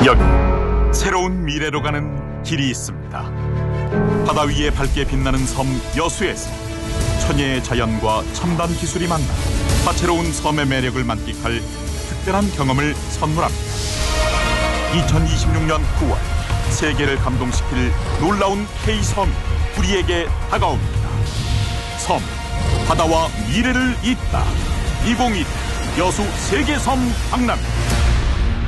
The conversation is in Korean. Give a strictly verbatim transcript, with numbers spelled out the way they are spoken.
여기 새로운 미래로 가는 길이 있습니다. 바다 위에 밝게 빛나는 섬 여수에서 천혜의 자연과 첨단 기술이 만나 다채로운 섬의 매력을 만끽할 특별한 경험을 선물합니다. 이천이십육 년 구월 세계를 감동시킬 놀라운 K섬이 우리에게 다가옵니다. 섬, 바다와 미래를 잇다. 이천이십 여수 세계섬 박람.